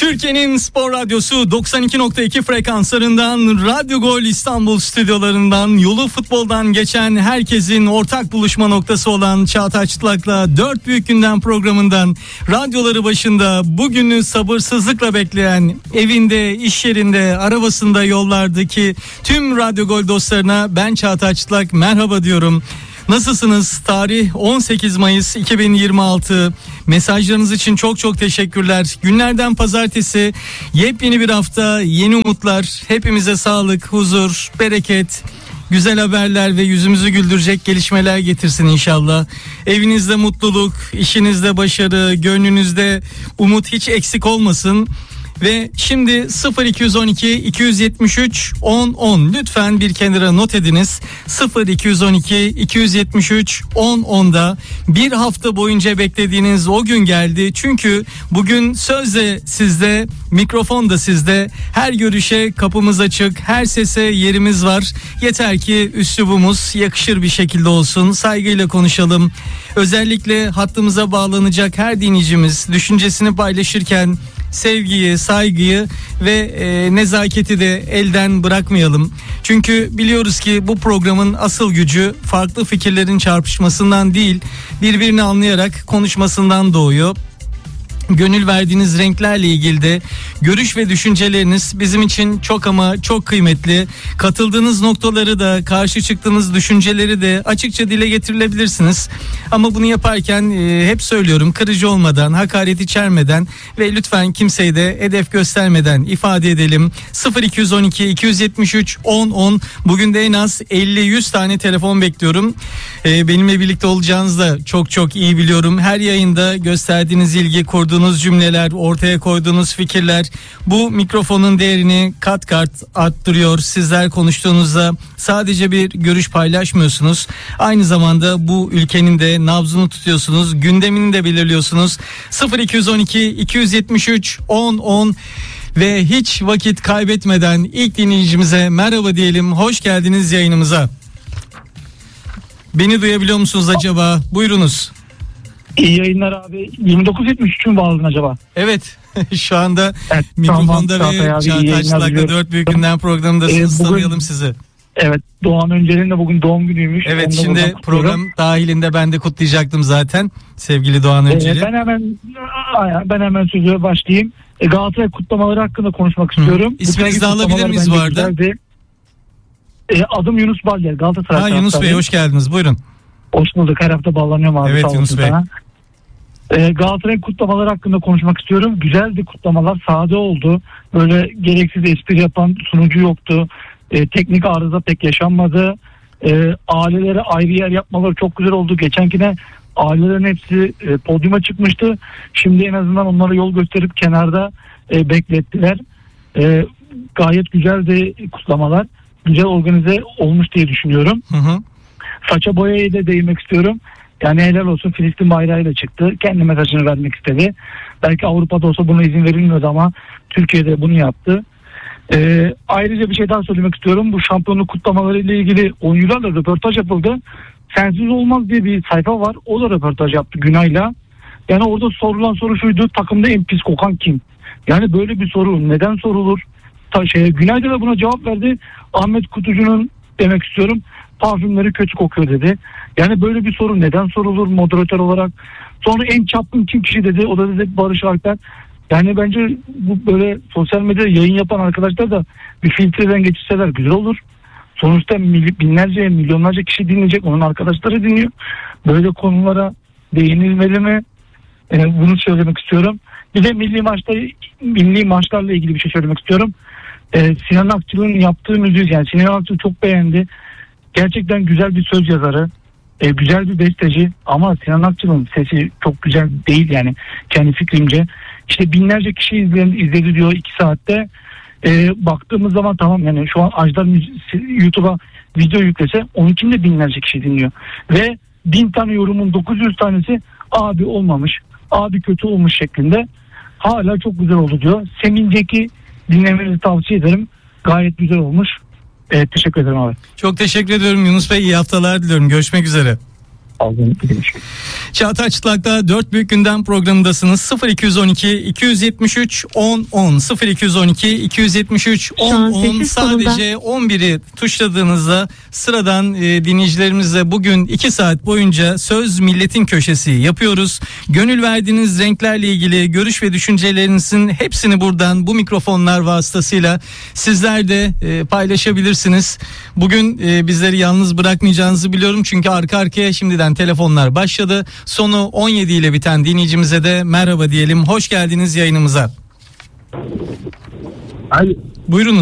Türkiye'nin spor radyosu 92.2 frekanslarından Radyo Gol İstanbul stüdyolarından yolu futboldan geçen herkesin ortak buluşma noktası olan Çağatay Çıtlak'la 4 Büyük Gündem programından radyoları başında bugünü sabırsızlıkla bekleyen evinde, iş yerinde, arabasında, yollardaki tüm Radyo Gol dostlarına ben Çağatay Çıtlak merhaba diyorum. Nasılsınız? Tarih 18 Mayıs 2026. Mesajlarınız için çok teşekkürler. Günlerden pazartesi, yepyeni bir hafta, yeni umutlar. Hepimize sağlık, huzur, bereket, güzel haberler ve yüzümüzü güldürecek gelişmeler getirsin inşallah. Evinizde mutluluk, işinizde başarı, gönlünüzde umut hiç eksik olmasın. Ve şimdi 0212 273 10 lütfen bir kenara not ediniz. 0212 273 10'da bir hafta boyunca beklediğiniz o gün geldi. Çünkü bugün söz de sizde, mikrofon da sizde. Her görüşe kapımız açık, her sese yerimiz var. Yeter ki üslubumuz yakışır bir şekilde olsun. Saygıyla konuşalım. Özellikle hattımıza bağlanacak her dinleyicimiz düşüncesini paylaşırken sevgiyi, saygıyı ve nezaketi de elden bırakmayalım. Çünkü biliyoruz ki bu programın asıl gücü farklı fikirlerin çarpışmasından değil, birbirini anlayarak konuşmasından doğuyor. Gönül verdiğiniz renklerle ilgili de görüş ve düşünceleriniz bizim için çok ama çok kıymetli. Katıldığınız noktaları da, karşı çıktığınız düşünceleri de açıkça dile getirilebilirsiniz. Ama bunu yaparken hep söylüyorum, kırıcı olmadan, hakaret içermeden ve lütfen kimseyi de hedef göstermeden ifade edelim. 0212 273 10 bugün de en az 50-100 tane telefon bekliyorum. Benimle birlikte olacağınızı da çok iyi biliyorum. Her yayında gösterdiğiniz ilgi, kurduğunuz cümleler, ortaya koyduğunuz fikirler bu mikrofonun değerini kat arttırıyor. Sizler konuştuğunuzda sadece bir görüş paylaşmıyorsunuz. Aynı zamanda bu ülkenin de nabzını tutuyorsunuz. Gündemini de belirliyorsunuz. 0212 273 10 ve hiç vakit kaybetmeden ilk dinleyicimize merhaba diyelim. Hoş geldiniz yayınımıza. Beni duyabiliyor musunuz acaba? Buyurunuz. İyi yayınlar abi. 2973 mü bağladın acaba? Evet. Şu anda evet, mikrofonda tamam, ve Çağatay Çıtlak'la 4 Büyük Gündem programındasınız. Tanıyalım sizi. Evet. Doğan Öncel'in de bugün doğum günüymüş. Evet, şimdi program dahilinde ben de kutlayacaktım zaten. Sevgili Doğan Öncel'i. Ben hemen söze başlayayım. Galatasaray kutlamaları hakkında konuşmak istiyorum. İsminizi de alabilir miyiz bu arada? Adım Yunus Balyer. Galatasaray. Yunus Bey, hoş geldiniz. Buyurun. Hoş bulduk. Her hafta bağlanıyorum abi. Evet Yunus Bey. Galatasaray kutlamaları hakkında konuşmak istiyorum. Güzeldi kutlamalar. Sade oldu. Böyle gereksiz espri yapan sunucu yoktu. Teknik arıza pek yaşanmadı. Ailelere ayrı yer yapmaları çok güzel oldu. Geçenkine ailelerin hepsi podyuma çıkmıştı. Şimdi en azından onlara yol gösterip kenarda beklettiler. Gayet güzeldi kutlamalar. Güzel organize olmuş diye düşünüyorum. Hı. Saça boyaya da değinmek istiyorum. Yani helal olsun, Filistin bayrağıyla çıktı. Kendi mesajını vermek istedi. Belki Avrupa'da olsa buna izin verilmiyordu ama Türkiye'de bunu yaptı. Ayrıca bir şey daha söylemek istiyorum. Bu şampiyonluk kutlamaları ile ilgili oyuncularla röportaj yapıldı. Sensiz olmaz diye bir sayfa var. O da röportaj yaptı Günay'la. Yani orada sorulan soru şuydu: takımda en pis kokan kim? Yani böyle bir soru neden sorulur? Günay da buna cevap verdi. Ahmet Kutucu'nun demek istiyorum parfümleri kötü kokuyor dedi. Yani böyle bir soru neden sorulur moderatör olarak? Sonra en çapkın kim kişi dedi. O da dedi Barış Alper. Yani bence bu böyle sosyal medyada yayın yapan arkadaşlar da bir filtreden geçirseler güzel olur. Sonuçta binlerce, milyonlarca kişi dinleyecek. Onun arkadaşları dinliyor. Böyle konulara değinilmeli mi? Bunu söylemek istiyorum. Bir de milli maçlarla ilgili bir şey söylemek istiyorum. Sinan Akçıl'ın yaptığı müziği, yani Sinan Akçıl çok beğendi. Gerçekten güzel bir söz yazarı. Güzel bir besteci ama Sinan Akçıl'ın sesi çok güzel değil yani kendi fikrimce. İşte binlerce kişi izledi diyor 2 saatte. Baktığımız zaman tamam, yani şu an Ajdar YouTube'a video yüklese onunkinde binlerce kişi dinliyor. Ve 1000 tane yorumun 900 tanesi abi olmamış, abi kötü olmuş şeklinde. Hala çok güzel oldu diyor. Semin Cek'i dinlemenizi tavsiye ederim. Gayet güzel olmuş. Teşekkür ederim abi. Çok teşekkür ediyorum Yunus Bey. İyi haftalar diliyorum. Görüşmek üzere. aldığım bilmiş. Çağatay Çıtlak'la 4 Büyük Gündem programındasınız. 0212 273 10 10 0212 273 10 10 sadece 11'i tuşladığınızda sıradan dinleyicilerimizle bugün 2 saat boyunca Söz Milletin Köşesi yapıyoruz. Gönül verdiğiniz renklerle ilgili görüş ve düşüncelerinizin hepsini buradan bu mikrofonlar vasıtasıyla sizler de paylaşabilirsiniz. Bugün bizleri yalnız bırakmayacağınızı biliyorum çünkü arka arkaya şimdiden telefonlar başladı. Sonu 17 ile biten dinleyicimize de merhaba diyelim. Hoş geldiniz yayınımıza. Alo. Buyurunuz.